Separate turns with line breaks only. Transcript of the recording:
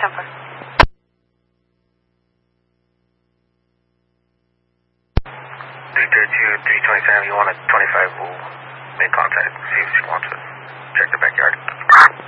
Temple.
327, you want a 25, we'll make contact, see if she wants to check the backyard.